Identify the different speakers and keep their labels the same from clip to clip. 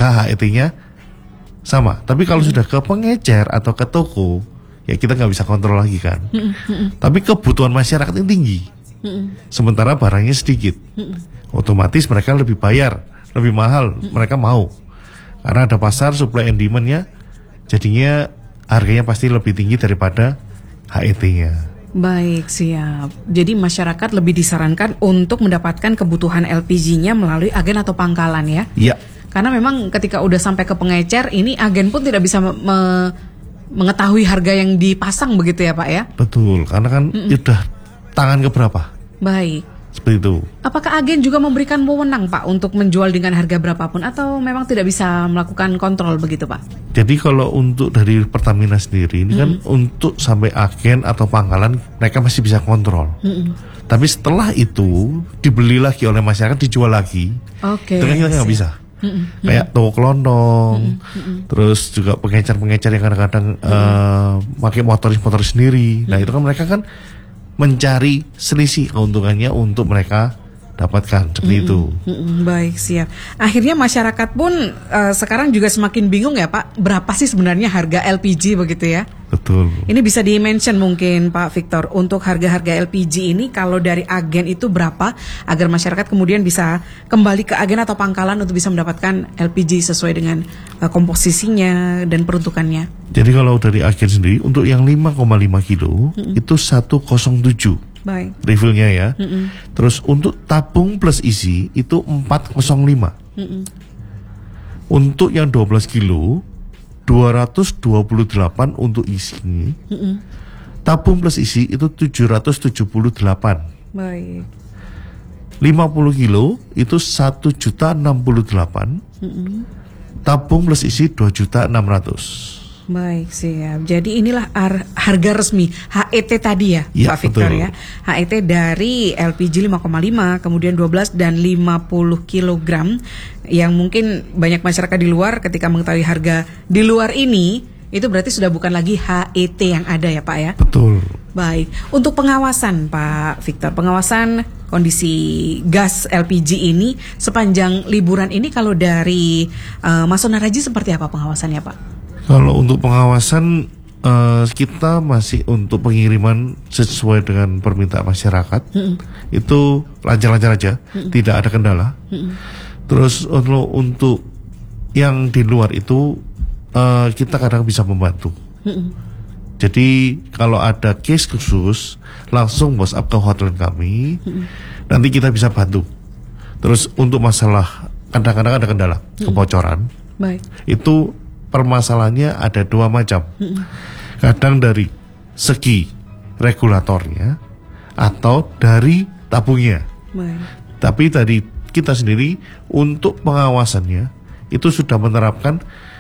Speaker 1: harga HET-nya sama. Tapi kalau sudah ke pengecer atau ke toko, ya kita nggak bisa kontrol lagi kan. Tapi kebutuhan masyarakat ini tinggi, sementara barangnya sedikit. Otomatis mereka lebih bayar, lebih mahal. Mereka mau, karena ada pasar supply and demand-nya. Jadinya harganya pasti lebih tinggi daripada HET-nya.
Speaker 2: Baik, siap. Jadi masyarakat lebih disarankan untuk mendapatkan kebutuhan LPG-nya melalui agen atau pangkalan ya?
Speaker 1: Iya.
Speaker 2: Karena memang ketika udah sampai ke pengecer, ini agen pun tidak bisa mengetahui harga yang dipasang begitu ya Pak ya?
Speaker 1: Betul, karena kan udah tangan keberapa.
Speaker 2: Baik.
Speaker 1: Seperti itu.
Speaker 2: Apakah agen juga memberikan wewenang Pak untuk menjual dengan harga berapapun atau memang tidak bisa melakukan kontrol begitu Pak?
Speaker 1: Jadi kalau untuk dari Pertamina sendiri ini kan untuk sampai agen atau pangkalan mereka masih bisa kontrol. Tapi setelah itu dibeli lagi oleh masyarakat, dijual lagi.
Speaker 2: Oke.
Speaker 1: Itu kan kita nggak bisa. Kayak toko kelontong, terus juga pengecer-pengecer yang kadang-kadang pakai motoris sendiri. Nah itu kan mereka kan mencari selisih keuntungannya untuk mereka dapatkan seperti itu.
Speaker 2: Baik, siap. Akhirnya masyarakat pun sekarang juga semakin bingung ya Pak, berapa sih sebenarnya harga LPG begitu ya?
Speaker 1: Betul.
Speaker 2: Ini bisa di-mention mungkin Pak Victor, untuk harga-harga LPG ini kalau dari agen itu berapa, agar masyarakat kemudian bisa kembali ke agen atau pangkalan untuk bisa mendapatkan LPG sesuai dengan komposisinya dan peruntukannya.
Speaker 1: Jadi kalau dari agen sendiri untuk yang 5,5 kilo itu 107.
Speaker 2: Baik.
Speaker 1: Refillnya ya. Terus untuk tabung plus isi itu 405. Untuk yang 12 kilo 228 untuk isi. Tabung plus isi itu 778.
Speaker 2: Baik.
Speaker 1: 50 kilo itu 1.068. Tabung plus isi 2.600.
Speaker 2: Baik, siap. Jadi inilah harga resmi HET tadi ya,
Speaker 1: Ya,
Speaker 2: Pak Victor
Speaker 1: betul.
Speaker 2: ya. HET dari LPG 5,5, kemudian 12 dan 50 kilogram, yang mungkin banyak masyarakat di luar ketika mengetahui harga di luar ini, itu berarti sudah bukan lagi HET yang ada ya Pak ya.
Speaker 1: Betul.
Speaker 2: Baik, untuk pengawasan Pak Victor, pengawasan kondisi gas LPG ini sepanjang liburan ini kalau dari Mas Sonaraji seperti apa pengawasannya Pak?
Speaker 1: Kalau untuk pengawasan kita masih untuk pengiriman sesuai dengan permintaan masyarakat itu lancar-lancar aja, tidak ada kendala. Terus untuk yang di luar itu kita kadang bisa membantu. Jadi kalau ada case khusus langsung WhatsApp ke hotline kami, nanti kita bisa bantu. Terus untuk masalah kadang-kadang ada kendala kebocoran,
Speaker 2: Baik.
Speaker 1: itu permasalahannya ada dua macam. Kadang dari segi regulatornya atau dari tabungnya.
Speaker 2: Baik.
Speaker 1: Tapi dari kita sendiri untuk pengawasannya itu sudah menerapkan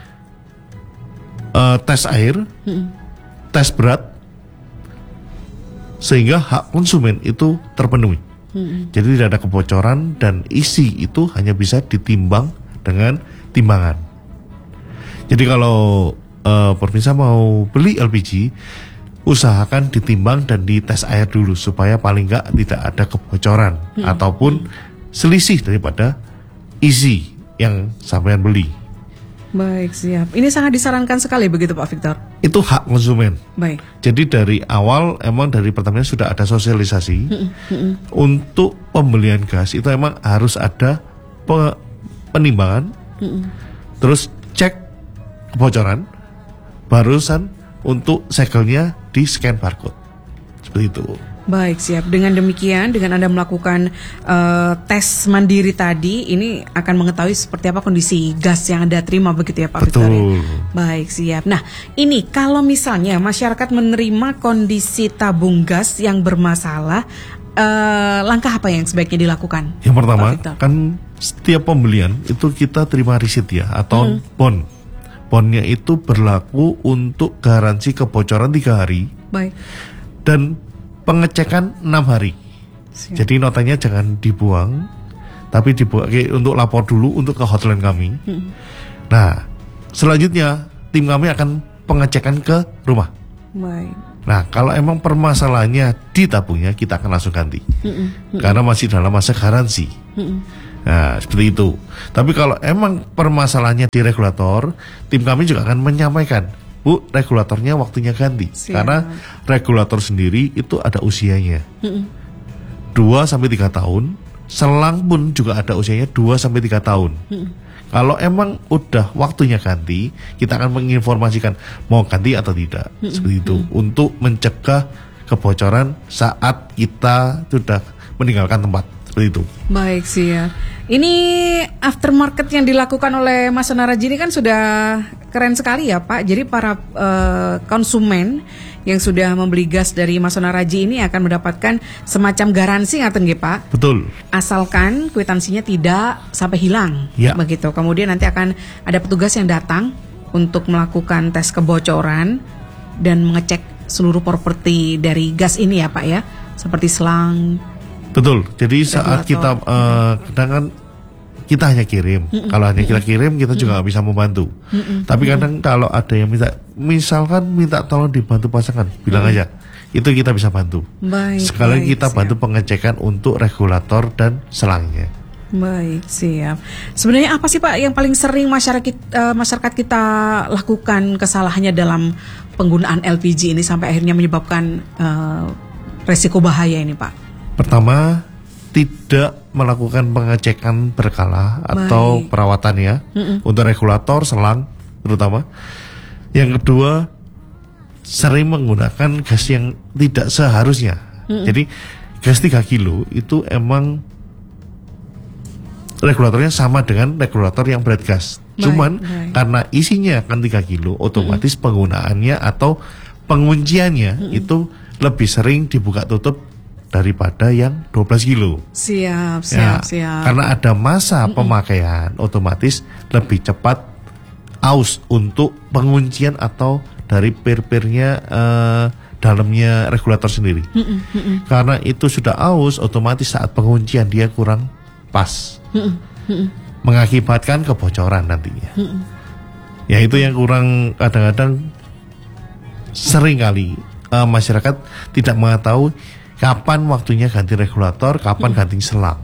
Speaker 1: tes air, tes berat, sehingga hak konsumen itu terpenuhi. Jadi tidak ada kebocoran dan isi itu hanya bisa ditimbang dengan timbangan. Jadi kalau pemirsa mau beli LPG, usahakan ditimbang dan dites air dulu supaya paling enggak tidak ada kebocoran ataupun selisih daripada isi yang sampean beli.
Speaker 2: Baik, siap. Ini sangat disarankan sekali begitu Pak Victor.
Speaker 1: Itu hak konsumen.
Speaker 2: Baik.
Speaker 1: Jadi dari awal emang dari Pertamina sudah ada sosialisasi untuk pembelian gas itu emang harus ada penimbangan, terus cek kebocoran, barusan untuk segelnya di scan barcode. Seperti itu.
Speaker 2: Baik, siap. Dengan demikian, dengan Anda melakukan tes mandiri tadi, ini akan mengetahui seperti apa kondisi gas yang Anda terima begitu ya Pak Victor.
Speaker 1: Betul.
Speaker 2: Baik, siap. Nah, ini kalau misalnya masyarakat menerima kondisi tabung gas yang bermasalah, langkah apa yang sebaiknya dilakukan?
Speaker 1: Yang pertama,
Speaker 2: Pak Victor?
Speaker 1: kan setiap pembelian itu kita terima risit ya atau bond. Bondnya itu berlaku untuk garansi kebocoran 3 hari.
Speaker 2: Baik.
Speaker 1: Dan pengecekan 6 hari.
Speaker 2: Siap.
Speaker 1: Jadi notanya jangan dibuang, tapi dibuang untuk lapor dulu untuk ke hotline kami. Nah, selanjutnya tim kami akan pengecekan ke rumah.
Speaker 2: Baik.
Speaker 1: Nah, kalau emang permasalahannya di tabungnya, kita akan langsung ganti. Karena masih dalam masa garansi. Nah, seperti itu. Tapi kalau emang permasalahannya di regulator, tim kami juga akan menyampaikan, Bu, regulatornya waktunya ganti. Karena regulator sendiri itu ada usianya. 2 sampai 3 tahun, selang pun juga ada usianya 2 sampai 3 tahun. Kalau emang udah waktunya ganti, kita akan menginformasikan mau ganti atau tidak. Seperti itu. Untuk mencegah kebocoran saat kita sudah meninggalkan tempat. Seperti itu.
Speaker 2: Baik, siap. Ini aftermarket yang dilakukan oleh Mas Sonaraji ini kan sudah keren sekali ya Pak. Jadi para konsumen yang sudah membeli gas dari Mas Sonaraji ini akan mendapatkan semacam garansi ngaten nggih Pak?
Speaker 1: Betul.
Speaker 2: Asalkan kwitansinya tidak sampai hilang.
Speaker 1: Ya.
Speaker 2: Begitu. Kemudian nanti akan ada petugas yang datang untuk melakukan tes kebocoran dan mengecek seluruh properti dari gas ini ya Pak ya. Seperti selang.
Speaker 1: Betul. Jadi saat kita kadang kan kita hanya kirim. Kalau hanya kita kirim, kita juga nggak bisa membantu. Tapi kadang kalau ada yang misalkan minta tolong dibantu pasangan, bilang aja. Itu kita bisa bantu. Sekalian kita bantu pengecekan untuk regulator dan selangnya.
Speaker 2: Baik, siap. Sebenarnya apa sih Pak yang paling sering masyarakat kita lakukan kesalahannya dalam penggunaan LPG ini sampai akhirnya menyebabkan resiko bahaya ini Pak?
Speaker 1: Pertama, tidak melakukan pengecekan berkala atau perawatannya untuk regulator, selang terutama. Yang kedua, sering menggunakan gas yang tidak seharusnya. Jadi gas 3 kilo itu emang regulatornya sama dengan regulator yang berat gas. Cuman karena isinya kan 3 kilo, otomatis penggunaannya atau pengunciannya itu lebih sering dibuka tutup daripada yang 12 kilo.
Speaker 2: Siap.
Speaker 1: Karena ada masa pemakaian, otomatis lebih cepat aus untuk penguncian atau dari pir-pirnya dalamnya regulator sendiri. Karena itu sudah aus, otomatis saat penguncian dia kurang pas. Mengakibatkan kebocoran nantinya. Ya itu yang kurang kadang-kadang sering kali masyarakat tidak mengetahui kapan waktunya ganti regulator, kapan ganti selang.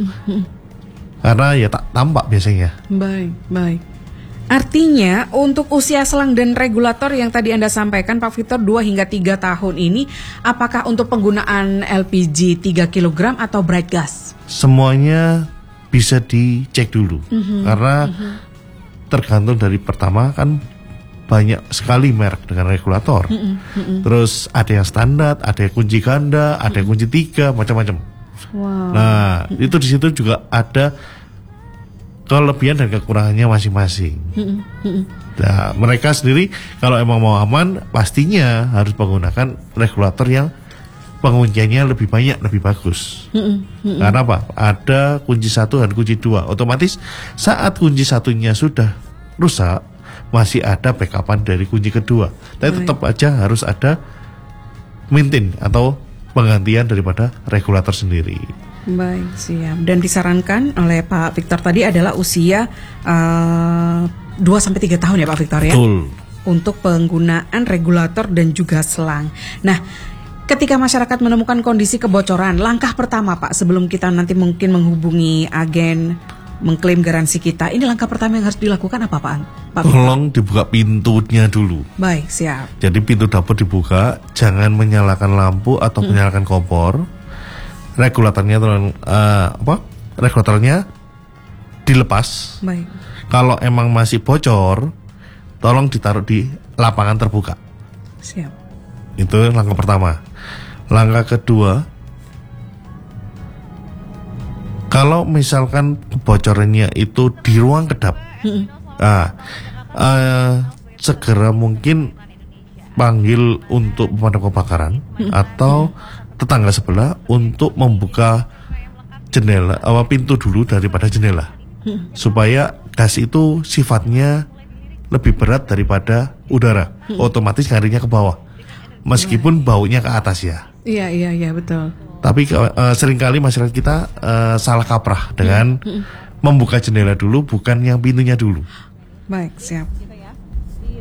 Speaker 1: Karena ya tak tampak biasanya.
Speaker 2: Baik. Artinya untuk usia selang dan regulator yang tadi Anda sampaikan Pak Victor 2 hingga 3 tahun ini, apakah untuk penggunaan LPG 3 kg atau bright gas?
Speaker 1: Semuanya bisa dicek dulu. Karena tergantung dari pertama kan banyak sekali merek dengan regulator. Terus ada yang standar, ada yang kunci ganda, ada yang kunci 3, macam-macam. Nah, itu di situ juga ada kelebihan dan kekurangannya masing-masing. Nah, mereka sendiri kalau emang mau aman, pastinya harus menggunakan regulator yang pengunciannya lebih banyak, lebih bagus. Karena apa? Ada kunci 1 dan kunci 2. Otomatis saat kunci 1-nya sudah rusak, masih ada backupan dari kunci kedua. Tapi tetap aja harus ada maintain atau penggantian daripada regulator sendiri.
Speaker 2: Baik, siap. Dan disarankan oleh Pak Victor tadi adalah usia 2-3 tahun ya Pak Victor ya?
Speaker 1: Betul.
Speaker 2: Untuk penggunaan regulator dan juga selang. Nah, ketika masyarakat menemukan kondisi kebocoran, langkah pertama Pak sebelum kita nanti mungkin menghubungi agen mengklaim garansi kita, ini langkah pertama yang harus dilakukan apa Pak?
Speaker 1: Tolong dibuka pintunya dulu.
Speaker 2: Baik, siap.
Speaker 1: Jadi pintu dapur dibuka, jangan menyalakan lampu atau menyalakan kompor. Regulatornya regulatornya dilepas.
Speaker 2: Baik.
Speaker 1: Kalau emang masih bocor, tolong ditaruh di lapangan terbuka.
Speaker 2: Siap.
Speaker 1: Itu langkah pertama. Langkah kedua, kalau misalkan kebocorannya itu di ruang kedap, segera mungkin panggil untuk pemadam kebakaran atau tetangga sebelah untuk membuka jendela, pintu dulu daripada jendela, supaya gas itu sifatnya lebih berat daripada udara, otomatis ngarinya ke bawah, meskipun baunya ke atas ya.
Speaker 2: Iya betul.
Speaker 1: Tapi seringkali masyarakat kita salah kaprah dengan membuka jendela dulu, bukan yang pintunya dulu.
Speaker 2: Baik, siap.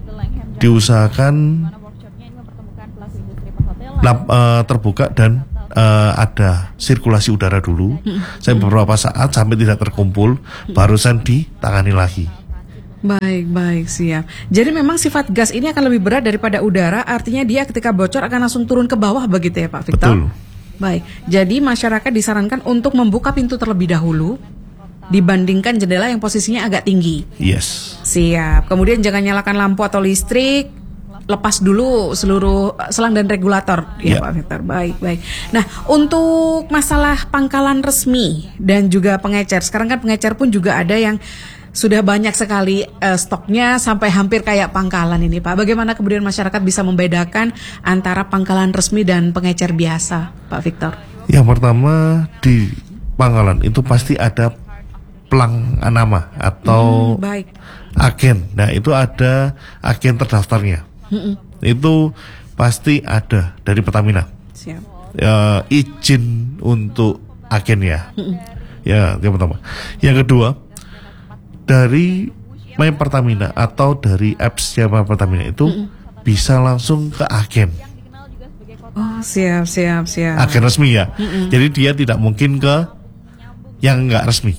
Speaker 1: Diusahakan terbuka dan ada sirkulasi udara dulu, saya beberapa saat sampai tidak terkumpul, barusan ditangani lagi.
Speaker 2: Baik, siap. Jadi memang sifat gas ini akan lebih berat daripada udara, artinya dia ketika bocor akan langsung turun ke bawah begitu ya Pak Victor?
Speaker 1: Betul.
Speaker 2: Baik, jadi masyarakat disarankan untuk membuka pintu terlebih dahulu dibandingkan jendela yang posisinya agak tinggi.
Speaker 1: Yes.
Speaker 2: Siap. Kemudian jangan nyalakan lampu atau listrik, lepas dulu seluruh selang dan regulator ya Pak Victor. Baik. Nah, untuk masalah pangkalan resmi dan juga pengecer, sekarang kan pengecer pun juga ada yang sudah banyak sekali stoknya sampai hampir kayak pangkalan ini Pak. Bagaimana kemudian masyarakat bisa membedakan antara pangkalan resmi dan pengecer biasa Pak Victor?
Speaker 1: Yang pertama, di pangkalan itu pasti ada pelang nama atau agen. Nah, itu ada agen terdaftarnya. Itu pasti ada dari Pertamina.
Speaker 2: Siap.
Speaker 1: Izin untuk agen ya. Ya, yang pertama. Yang kedua, dari My Pertamina atau dari apps My Pertamina itu bisa langsung ke agen.
Speaker 2: Oh, siap.
Speaker 1: Agen resmi ya. Jadi dia tidak mungkin ke yang nggak resmi.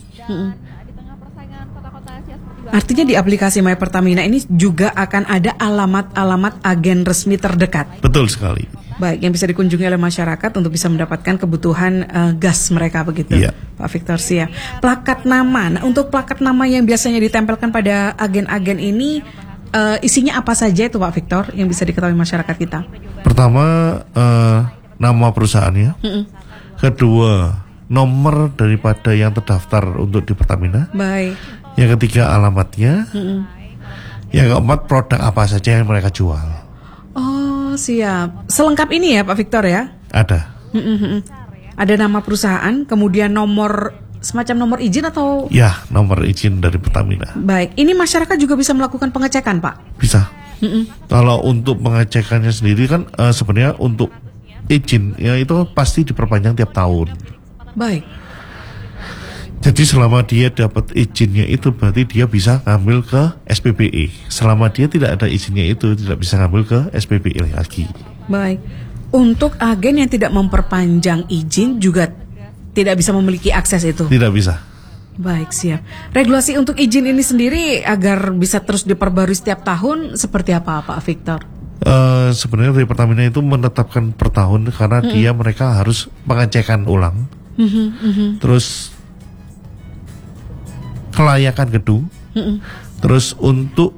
Speaker 2: Artinya di aplikasi My Pertamina ini juga akan ada alamat-alamat agen resmi terdekat.
Speaker 1: Betul sekali.
Speaker 2: Baik, yang bisa dikunjungi oleh masyarakat untuk bisa mendapatkan kebutuhan gas mereka begitu.
Speaker 1: Iya.
Speaker 2: Pak Victor, siap. Plakat nama. Nah, untuk plakat nama yang biasanya ditempelkan pada agen-agen ini isinya apa saja itu Pak Victor yang bisa diketahui masyarakat kita?
Speaker 1: Pertama, nama perusahaannya. Kedua, nomor daripada yang terdaftar untuk di Pertamina.
Speaker 2: Baik.
Speaker 1: Yang ketiga, alamatnya. Yang keempat, produk apa saja yang mereka jual.
Speaker 2: Oh, siap. Selengkap ini ya Pak Victor ya?
Speaker 1: Ada.
Speaker 2: Ada nama perusahaan, kemudian nomor, semacam nomor izin atau?
Speaker 1: Ya, nomor izin dari Pertamina.
Speaker 2: Baik, ini masyarakat juga bisa melakukan pengecekan Pak?
Speaker 1: Bisa. Kalau untuk pengecekannya sendiri kan sebenarnya untuk izin ya itu pasti diperpanjang tiap tahun.
Speaker 2: Baik.
Speaker 1: Jadi selama dia dapat izinnya itu berarti dia bisa ngambil ke SPBE. Selama dia tidak ada izinnya itu tidak bisa ngambil ke SPBE lagi.
Speaker 2: Baik. Untuk agen yang tidak memperpanjang izin juga tidak bisa memiliki akses itu?
Speaker 1: Tidak bisa.
Speaker 2: Baik, siap. Regulasi untuk izin ini sendiri agar bisa terus diperbarui setiap tahun seperti apa Pak Victor?
Speaker 1: Sebenarnya dari Pertamina itu menetapkan per tahun karena mereka harus pengecekan ulang. Terus kelayakan gedung, terus untuk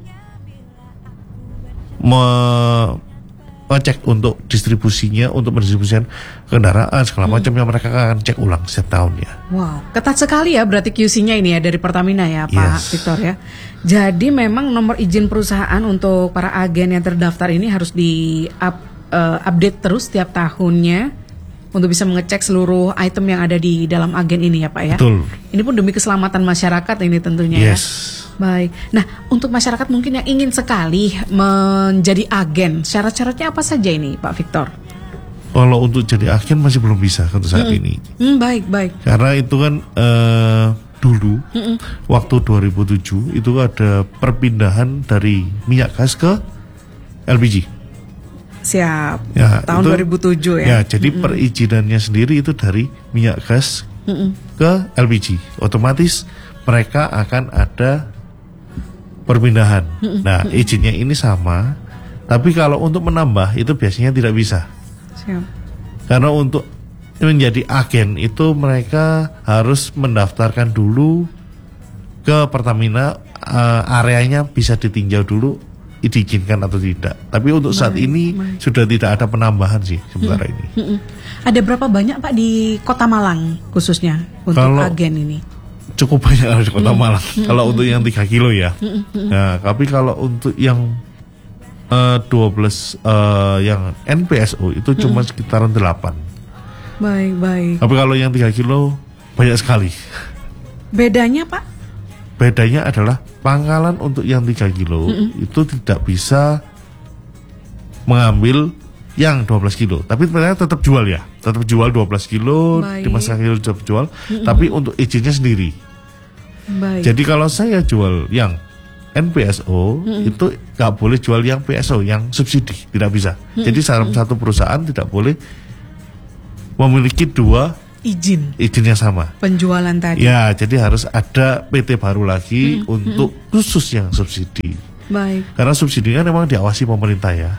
Speaker 1: ngecek untuk distribusinya, untuk mendistribusikan kendaraan segala macamnya mereka akan cek ulang setiap tahunnya.
Speaker 2: Wow, ketat sekali ya berarti QC-nya ini ya dari Pertamina ya Pak Victor ya. Jadi memang nomor izin perusahaan untuk para agen yang terdaftar ini harus update terus setiap tahunnya untuk bisa mengecek seluruh item yang ada di dalam agen ini ya Pak ya.
Speaker 1: Betul.
Speaker 2: Ini pun demi keselamatan masyarakat ini tentunya ya. Baik. Nah, untuk masyarakat mungkin yang ingin sekali menjadi agen, syarat-syaratnya apa saja ini Pak Victor?
Speaker 1: Kalau untuk jadi agen masih belum bisa untuk saat ini.
Speaker 2: Baik.
Speaker 1: Karena itu kan dulu waktu 2007 itu ada perpindahan dari minyak gas ke LPG.
Speaker 2: Siap.
Speaker 1: Ya,
Speaker 2: tahun
Speaker 1: itu,
Speaker 2: 2007 ya.
Speaker 1: Ya, jadi perizinannya sendiri itu dari minyak gas ke LPG. Otomatis mereka akan ada perpindahan. Nah, izinnya ini sama, tapi kalau untuk menambah itu biasanya tidak bisa.
Speaker 2: Siap.
Speaker 1: Karena untuk menjadi agen itu mereka harus mendaftarkan dulu ke Pertamina, areanya bisa ditinjau dulu diizinkan atau tidak. Tapi untuk saat ini sudah tidak ada penambahan sih sementara ini.
Speaker 2: Ada berapa banyak Pak di Kota Malang khususnya untuk agen ini?
Speaker 1: Cukup banyak di Kota Malang. Kalau untuk yang 3 kilo ya. Nah, tapi kalau untuk yang 12 yang NPSO itu cuma sekitaran 8.
Speaker 2: Baik.
Speaker 1: Tapi kalau yang 3 kilo banyak sekali.
Speaker 2: Bedanya Pak?
Speaker 1: Bedanya adalah pangkalan untuk yang 3 kilo itu tidak bisa mengambil yang 12 kilo. Tapi mereka tetap jual ya. Tetap jual 12 kilo, 5 kilo tetap jual. Tapi untuk izinnya sendiri.
Speaker 2: Baik.
Speaker 1: Jadi kalau saya jual yang NPSO itu nggak boleh jual yang PSO, yang subsidi. Tidak bisa. Jadi dalam satu perusahaan tidak boleh memiliki 2
Speaker 2: izin
Speaker 1: yang sama.
Speaker 2: penjualan tadi.
Speaker 1: Ya, jadi harus ada PT baru lagi untuk khusus yang subsidi.
Speaker 2: Baik.
Speaker 1: Karena subsidi kan memang diawasi pemerintah ya.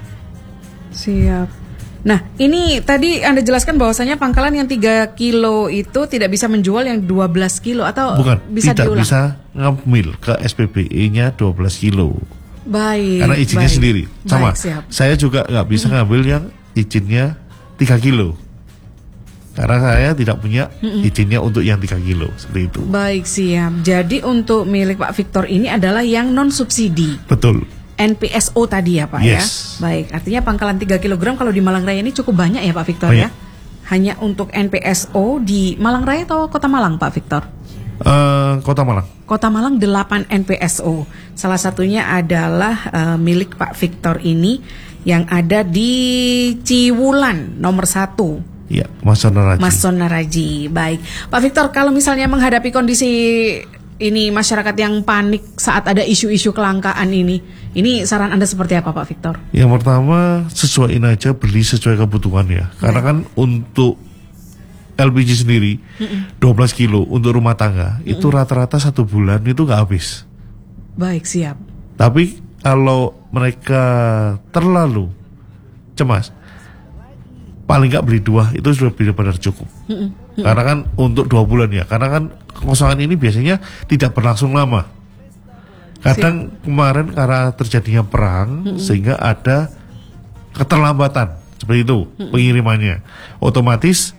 Speaker 2: Siap. Nah, ini tadi Anda jelaskan bahwasanya pangkalan yang 3 kilo itu tidak bisa menjual yang 12 kilo atau
Speaker 1: Bukan,
Speaker 2: bisa
Speaker 1: tidak
Speaker 2: diulang?
Speaker 1: bisa ngambil ke SPBE-nya 12 kilo.
Speaker 2: Baik.
Speaker 1: Karena izinnya
Speaker 2: baik.
Speaker 1: sendiri. Sama,
Speaker 2: Baik, siap.
Speaker 1: saya juga nggak bisa ngambil yang izinnya 3 kilo. Karena saya tidak punya izinnya untuk yang 3 kilo. Seperti itu.
Speaker 2: Baik, siap. Jadi untuk milik Pak Victor ini adalah yang non subsidi.
Speaker 1: Betul.
Speaker 2: NPSO tadi ya Pak
Speaker 1: Yes.
Speaker 2: ya. Baik, artinya pangkalan 3 kg kalau di Malang Raya ini cukup banyak ya Pak Victor
Speaker 1: Banyak.
Speaker 2: ya. Hanya untuk NPSO di Malang Raya atau Kota Malang Pak Victor?
Speaker 1: Kota Malang.
Speaker 2: Kota Malang 8 NPSO. Salah satunya adalah milik Pak Victor ini yang ada di Ciwulan nomor 1.
Speaker 1: Ya, Mas Sonaraji.
Speaker 2: Mas Sonaraji. Baik. Pak Victor, kalau misalnya menghadapi kondisi ini masyarakat yang panik saat ada isu-isu kelangkaan ini saran Anda seperti apa Pak Victor?
Speaker 1: Yang pertama, sesuaiin aja, beli sesuai kebutuhan ya. Karena kan untuk LPG sendiri 12 kilo untuk rumah tangga itu rata-rata 1 bulan itu nggak habis.
Speaker 2: Baik, siap.
Speaker 1: Tapi kalau mereka terlalu cemas, paling nggak beli 2 itu sudah benar-benar cukup. Karena kan untuk 2 bulan ya. Karena kan kekosongan ini biasanya tidak berlangsung lama. Kadang kemarin karena terjadinya perang sehingga ada keterlambatan seperti itu pengirimannya. Otomatis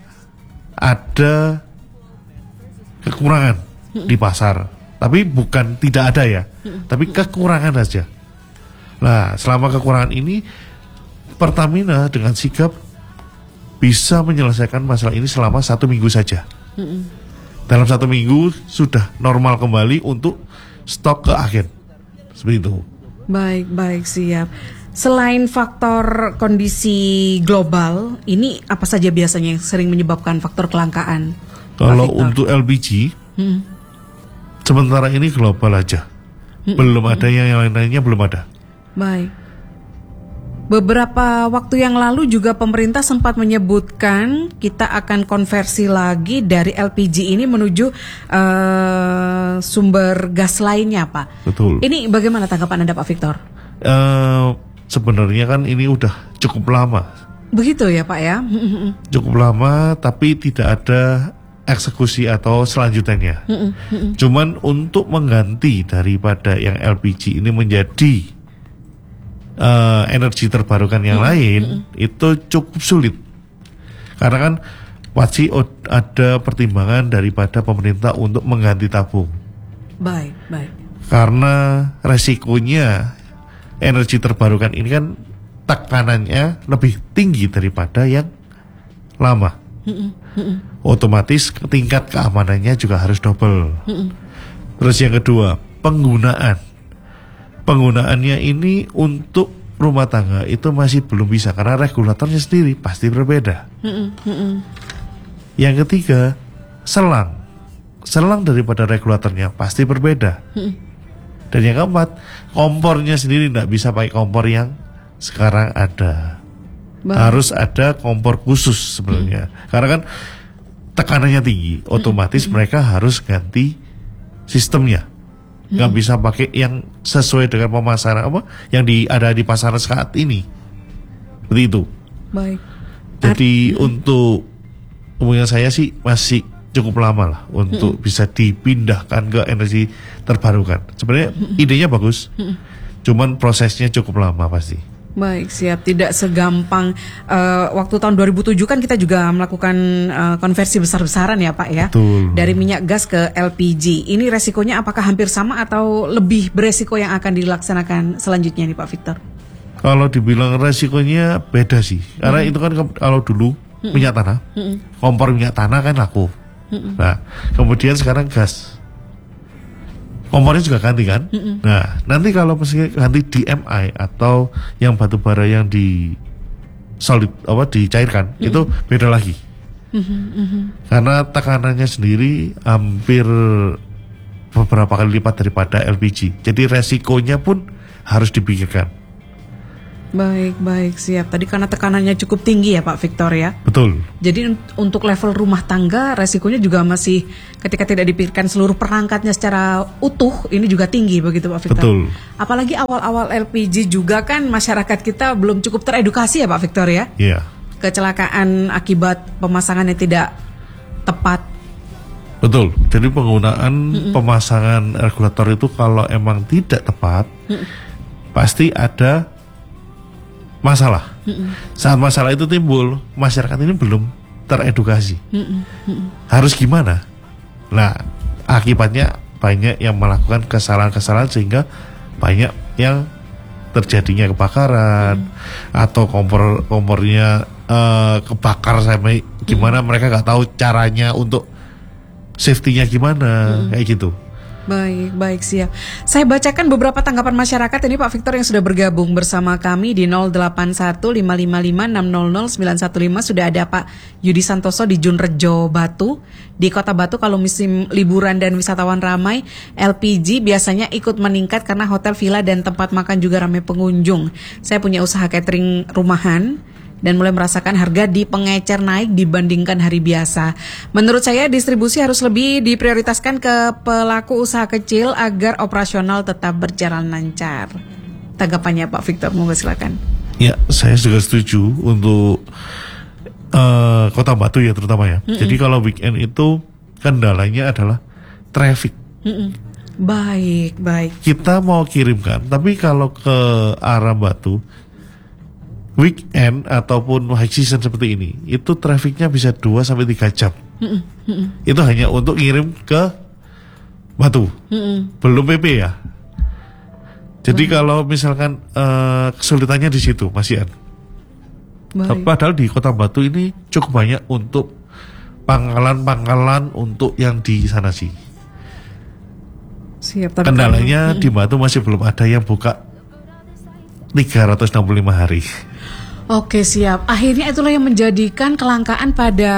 Speaker 1: ada kekurangan di pasar. Tapi bukan tidak ada ya. Tapi kekurangan saja. Nah, selama kekurangan ini Pertamina dengan sigap bisa menyelesaikan masalah ini selama 1 minggu saja. Dalam 1 minggu sudah normal kembali untuk stok ke agen. Seperti itu.
Speaker 2: Baik, siap. Selain faktor kondisi global, ini apa saja biasanya yang sering menyebabkan faktor kelangkaan?
Speaker 1: Kalau untuk LPG, sementara ini global aja. Belum ada yang lain-lainnya, belum ada.
Speaker 2: Baik. Beberapa waktu yang lalu juga pemerintah sempat menyebutkan kita akan konversi lagi dari LPG ini menuju sumber gas lainnya, Pak.
Speaker 1: Betul.
Speaker 2: Ini bagaimana tanggapan Anda, Pak Victor?
Speaker 1: Sebenarnya kan ini udah cukup lama.
Speaker 2: Begitu ya, Pak ya?
Speaker 1: Cukup lama, tapi tidak ada eksekusi atau selanjutannya. Cuman untuk mengganti daripada yang LPG ini menjadi energi terbarukan yang lain itu cukup sulit karena kan pasti ada pertimbangan daripada pemerintah untuk mengganti tabung.
Speaker 2: Baik.
Speaker 1: Karena resikonya energi terbarukan ini kan tekanannya lebih tinggi daripada yang lama. Otomatis tingkat keamanannya juga harus double. Terus yang kedua, penggunaannya ini untuk rumah tangga itu masih belum bisa karena regulatornya sendiri pasti berbeda. Yang ketiga, selang daripada regulatornya pasti berbeda. Dan yang keempat, kompornya sendiri tidak bisa pakai kompor yang sekarang ada. Harus ada kompor khusus sebenarnya. Karena kan tekanannya tinggi, otomatis mereka harus ganti sistemnya. Nggak bisa pakai yang sesuai dengan pemasaran yang ada di pasaran saat ini. Seperti itu.
Speaker 2: Baik.
Speaker 1: Jadi untuk umumnya saya sih masih cukup lama lah untuk bisa dipindahkan ke energi terbarukan. Sebenarnya idenya bagus, cuman prosesnya cukup lama pasti.
Speaker 2: Baik, siap. Tidak segampang waktu tahun 2007 kan kita juga melakukan konversi besar-besaran ya Pak ya.
Speaker 1: Betul.
Speaker 2: Dari minyak gas ke LPG. Ini resikonya apakah hampir sama atau lebih beresiko yang akan dilaksanakan selanjutnya nih Pak Victor?
Speaker 1: Kalau dibilang resikonya beda sih. Karena itu kan kalau dulu minyak tanah, kompor minyak tanah kan laku. Nah, kemudian sekarang gas. Kompornya juga ganti kan. Nah, nanti kalau misalnya ganti DMI atau yang batu bara yang di solid dicairkan itu beda lagi. Karena tekanannya sendiri hampir beberapa kali lipat daripada LPG. Jadi resikonya pun harus dipikirkan.
Speaker 2: Baik, siap. Tadi karena tekanannya cukup tinggi ya Pak Victor ya.
Speaker 1: Betul.
Speaker 2: Jadi untuk level rumah tangga resikonya juga masih ketika tidak dipikirkan seluruh perangkatnya secara utuh ini juga tinggi begitu Pak Victor.
Speaker 1: Betul.
Speaker 2: Apalagi awal-awal LPG juga kan masyarakat kita belum cukup teredukasi ya Pak Victor ya.
Speaker 1: Iya.
Speaker 2: Kecelakaan akibat pemasangan yang tidak tepat.
Speaker 1: Betul. Jadi penggunaan pemasangan regulator itu kalau emang tidak tepat, pasti ada masalah. Saat masalah itu timbul, masyarakat ini belum teredukasi. Harus gimana? Nah, akibatnya banyak yang melakukan kesalahan-kesalahan sehingga banyak yang terjadinya kebakaran atau kompornya kebakar sampai gimana mereka nggak tahu caranya untuk safety-nya gimana kayak gitu.
Speaker 2: Baik siap. Saya bacakan beberapa tanggapan masyarakat ini Pak Victor yang sudah bergabung bersama kami di 081555600915. Sudah ada Pak Yudi Santoso di Junrejo Batu. Di Kota Batu kalau musim liburan dan wisatawan ramai, LPG biasanya ikut meningkat karena hotel, villa dan tempat makan juga ramai pengunjung. Saya punya usaha catering rumahan dan mulai merasakan harga di pengecer naik dibandingkan hari biasa. Menurut saya distribusi harus lebih diprioritaskan ke pelaku usaha kecil agar operasional tetap berjalan lancar. Tanggapannya Pak Victor, monggo silakan.
Speaker 1: Ya, saya juga setuju untuk Kota Batu ya terutama ya. Jadi kalau weekend itu kendalanya adalah traffic.
Speaker 2: Baik.
Speaker 1: Kita mau kirimkan, tapi kalau ke arah Batu weekend ataupun high season seperti ini, itu trafiknya bisa 2-3 jam. Itu hanya untuk ngirim ke Batu. Belum PP ya. Jadi kalau misalkan kesulitannya di situ, Mas Ian. Padahal di Kota Batu ini cukup banyak untuk pangkalan-pangkalan untuk yang di sana sih.
Speaker 2: Siap,
Speaker 1: kendalanya di Batu masih belum ada yang buka 365 hari.
Speaker 2: Oke siap. Akhirnya itulah yang menjadikan kelangkaan pada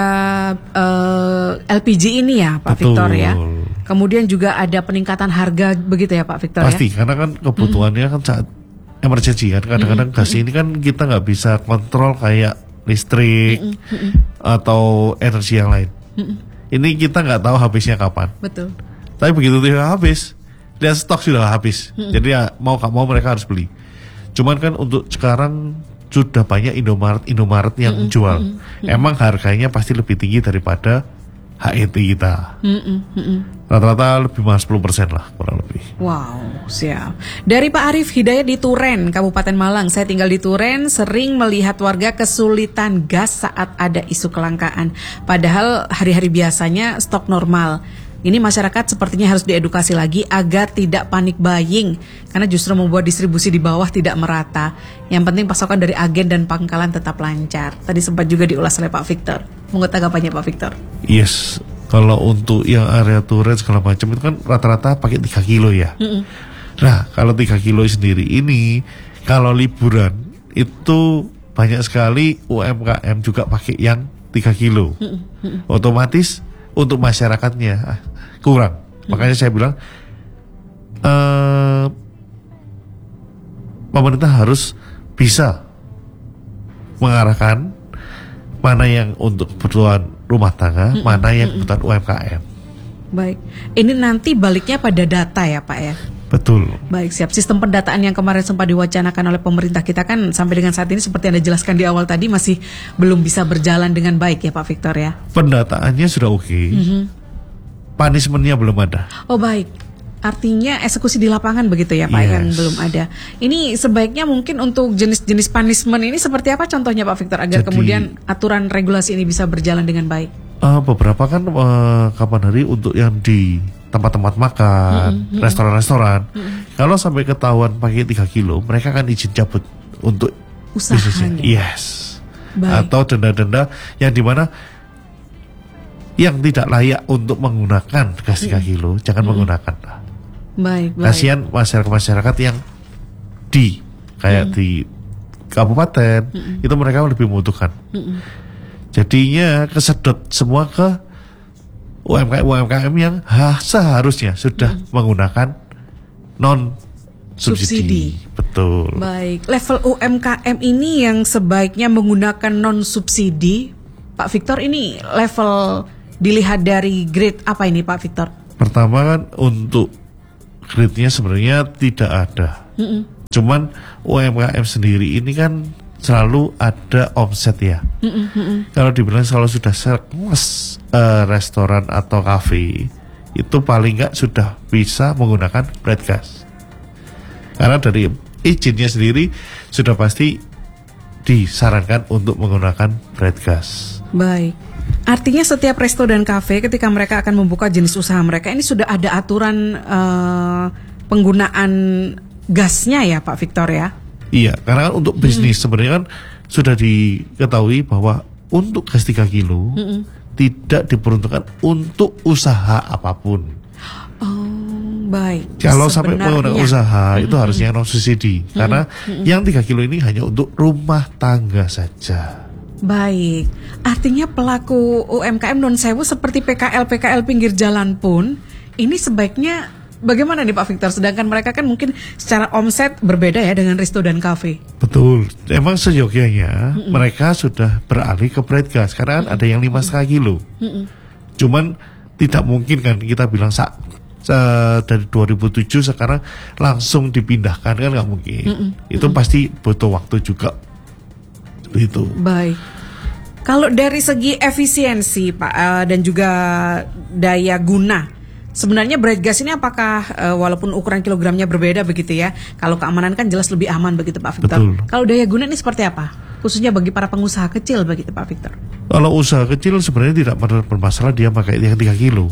Speaker 2: LPG ini ya Pak Victor ya. Kemudian juga ada peningkatan harga begitu ya Pak Victor.
Speaker 1: Pasti
Speaker 2: ya?
Speaker 1: Karena kan kebutuhannya kan saat emergency kan. Kadang-kadang gas ini kan kita nggak bisa kontrol kayak listrik atau energi yang lain. Ini kita nggak tahu habisnya kapan.
Speaker 2: Betul.
Speaker 1: Tapi begitu dia habis, lihat stok sudah habis. Jadi ya mau nggak mau mereka harus beli. Cuman kan untuk sekarang sudah banyak Indomaret yang jual. Emang harganya pasti lebih tinggi daripada HET kita. Rata-rata lebih mahal 10% lah kurang lebih.
Speaker 2: Wow, siap. Dari Pak Arif Hidayat di Turen, Kabupaten Malang. Saya tinggal di Turen, sering melihat warga kesulitan gas saat ada isu kelangkaan. Padahal hari-hari biasanya stok normal. Ini masyarakat sepertinya harus diedukasi lagi agar tidak panik buying karena justru membuat distribusi di bawah tidak merata. Yang penting pasokan dari agen dan pangkalan tetap lancar. Tadi sempat juga diulas oleh Pak Victor. Monggo tanggapannya Pak Victor.
Speaker 1: Yes, kalau untuk yang area Turen segala macam itu kan rata-rata pakai 3 kilo ya. Nah, kalau 3 kilo sendiri ini kalau liburan itu banyak sekali UMKM juga pakai yang 3 kilo. Otomatis untuk masyarakatnya kurang. Makanya saya bilang pemerintah harus bisa mengarahkan mana yang untuk kebutuhan rumah tangga, mana yang kebutuhan UMKM.
Speaker 2: Baik, ini nanti baliknya pada data ya Pak ya?
Speaker 1: Betul.
Speaker 2: Baik, siap. Sistem pendataan yang kemarin sempat diwacanakan oleh pemerintah kita kan sampai dengan saat ini seperti Anda jelaskan di awal tadi masih belum bisa berjalan dengan baik ya Pak Victor ya?
Speaker 1: Pendataannya sudah oke. Punishment-nya belum ada.
Speaker 2: Oh baik, artinya eksekusi di lapangan begitu ya Pak yang belum ada. Ini sebaiknya mungkin untuk jenis-jenis punishment ini seperti apa contohnya Pak Victor agar kemudian aturan regulasi ini bisa berjalan dengan baik?
Speaker 1: Beberapa kan kapan hari untuk yang di tempat-tempat makan, restoran-restoran. Kalau sampai ketahuan pakai 3 kilo, mereka akan izin cabut untuk
Speaker 2: usahanya.
Speaker 1: Yes.
Speaker 2: Baik.
Speaker 1: Atau denda-denda yang dimana yang tidak layak untuk menggunakan gas 3 kilo, jangan menggunakan.
Speaker 2: Baik.
Speaker 1: Kasihan masyarakat-masyarakat yang di kayak di kabupaten itu mereka lebih membutuhkan. Jadinya kesedot semua ke UMKM yang seharusnya sudah menggunakan non subsidi. Betul.
Speaker 2: Baik, level UMKM ini yang sebaiknya menggunakan non subsidi, Pak Victor, ini level dilihat dari grade apa ini Pak Victor?
Speaker 1: Pertama kan untuk grade-nya sebenarnya tidak ada. Cuman UMKM sendiri ini kan selalu ada omset ya. Kalau dibilang kalau sudah sekelas restoran atau kafe, itu paling nggak sudah bisa menggunakan bright gas. Karena dari izinnya sendiri sudah pasti disarankan untuk menggunakan bright gas.
Speaker 2: Baik. Artinya setiap resto dan kafe ketika mereka akan membuka jenis usaha mereka ini sudah ada aturan penggunaan gasnya ya Pak Victor ya?
Speaker 1: Iya, karena kan untuk bisnis sebenarnya kan sudah diketahui bahwa untuk gas 3 kilo tidak diperuntukkan untuk usaha apapun.
Speaker 2: Oh, baik.
Speaker 1: Kalau sampai menggunakan usaha itu harusnya non subsidi karena yang 3 kilo ini hanya untuk rumah tangga saja.
Speaker 2: Baik, artinya pelaku UMKM non sewu seperti PKL pinggir jalan pun ini sebaiknya bagaimana nih Pak Victor? Sedangkan mereka kan mungkin secara omset berbeda ya dengan resto dan kafe.
Speaker 1: Betul, emang seyogyanya mereka sudah beralih ke bright gas karena ada yang 5,5 kilo. Cuman tidak mungkin kan kita bilang dari 2007 sekarang langsung dipindahkan kan nggak mungkin. Itu pasti butuh waktu juga. Itu.
Speaker 2: Baik. Kalau dari segi efisiensi Pak dan juga daya guna, sebenarnya bright gas ini apakah walaupun ukuran kilogramnya berbeda begitu ya, kalau keamanan kan jelas lebih aman begitu Pak Victor.
Speaker 1: Betul.
Speaker 2: Kalau daya guna ini seperti apa? Khususnya bagi para pengusaha kecil begitu Pak Victor.
Speaker 1: Kalau usaha kecil sebenarnya tidak bermasalah dia pakai yang 3 kilo.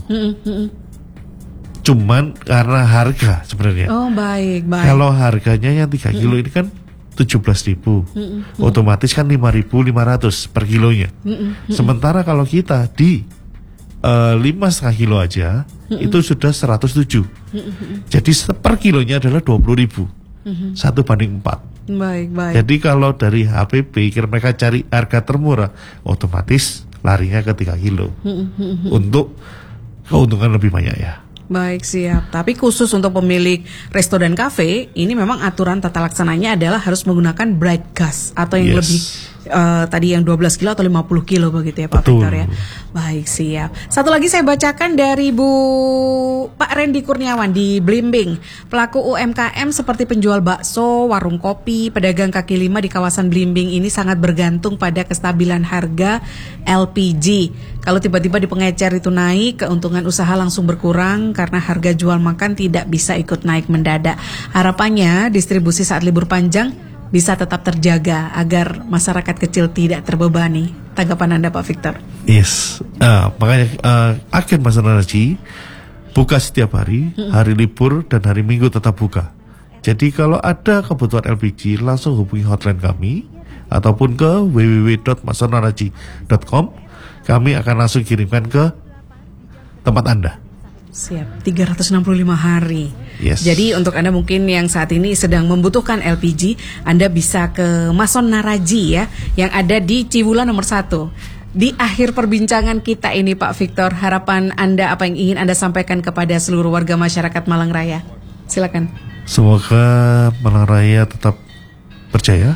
Speaker 1: Cuman karena harga sebenarnya.
Speaker 2: Oh baik.
Speaker 1: Kalau harganya yang 3 kilo ini kan 17.000, otomatis kan 5.500 per kilonya. Sementara kalau kita di 5,5 kilo aja itu sudah 107. Jadi per kilonya adalah 20.000, 1/4.
Speaker 2: Baik.
Speaker 1: Jadi kalau dari HPP kira mereka cari harga termurah, otomatis larinya ke 3 kilo untuk keuntungan lebih banyak ya.
Speaker 2: Baik, siap. Tapi khusus untuk pemilik resto dan kafe, ini memang aturan tata laksananya adalah harus menggunakan bright gas atau yang lebih tadi yang 12 kilo atau 50 kilo begitu ya Pak Victor ya. Baik, siap. Satu lagi saya bacakan dari Pak Randy Kurniawan di Blimbing. Pelaku UMKM seperti penjual bakso, warung kopi, pedagang kaki lima di kawasan Blimbing ini sangat bergantung pada kestabilan harga LPG. Kalau tiba-tiba di pengecer itu naik, keuntungan usaha langsung berkurang karena harga jual makan tidak bisa ikut naik mendadak. Harapannya distribusi saat libur panjang bisa tetap terjaga agar masyarakat kecil tidak terbebani. Tanggapan Anda Pak Victor?
Speaker 1: Yes, makanya agen Mas Narji buka setiap hari, hari libur dan hari Minggu tetap buka. Jadi kalau ada kebutuhan LPG langsung hubungi hotline kami ataupun ke www.masonaraji.com. Kami akan langsung kirimkan ke tempat Anda.
Speaker 2: Siap, 365 hari.
Speaker 1: Yes.
Speaker 2: Jadi untuk Anda mungkin yang saat ini sedang membutuhkan LPG, Anda bisa ke Mason Naraji ya, yang ada di Ciwula nomor 1. Di akhir perbincangan kita ini Pak Victor, harapan Anda, apa yang ingin Anda sampaikan kepada seluruh warga masyarakat Malang Raya? Silakan.
Speaker 1: Semoga Malang Raya tetap percaya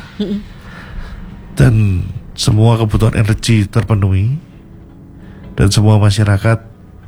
Speaker 1: dan semua kebutuhan energi terpenuhi dan semua masyarakat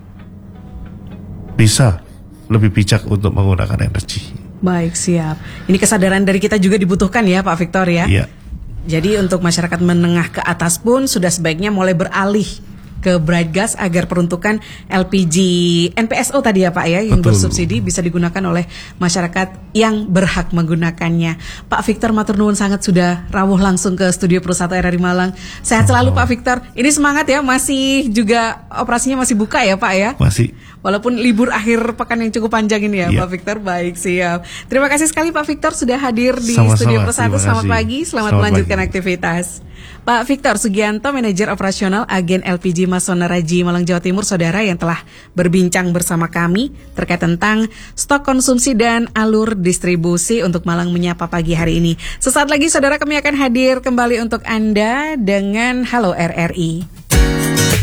Speaker 1: bisa lebih bijak untuk menggunakan energi.
Speaker 2: Baik, siap. Ini kesadaran dari kita juga dibutuhkan ya Pak Victor ya.
Speaker 1: Iya.
Speaker 2: Jadi untuk masyarakat menengah ke atas pun sudah sebaiknya mulai beralih ke bright gas agar peruntukan LPG NPSO tadi ya Pak ya yang bersubsidi bisa digunakan oleh masyarakat yang berhak menggunakannya. Pak Victor matur nuwun sangat sudah rawuh langsung ke studio Pro 1 RRI Malang. Sehat selalu Pak Victor. Ini semangat ya, masih juga operasinya masih buka ya Pak ya?
Speaker 1: Masih.
Speaker 2: Walaupun libur akhir pekan yang cukup panjang ini ya Pak Victor. Baik, siap. Terima kasih sekali Pak Victor sudah hadir di studio Pro 1. Selamat pagi, selamat melanjutkan aktivitas. Pak Victor Sugianto, manajer operasional agen LPG Mason Naraji Malang Jawa Timur, saudara yang telah berbincang bersama kami terkait tentang stok konsumsi dan alur distribusi untuk Malang Menyapa pagi hari ini. Sesaat lagi saudara kami akan hadir kembali untuk Anda dengan Halo RRI.